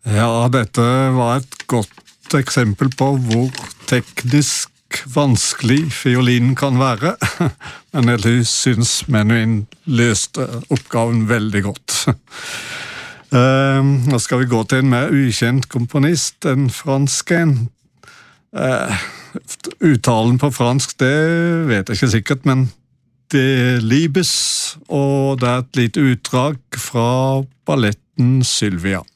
Ja, dette var et godt eksempel på hvor teknisk vanskelig fiolinen kan være, men jeg synes Menuhin løste oppgaven veldig godt. Nå skal vi gå til en mer ukjent komponist, en fransk en. Uttalen på fransk, det vet jeg ikke sikkert, men Delibes, og det er et lite utdrag fra balletten Sylvia.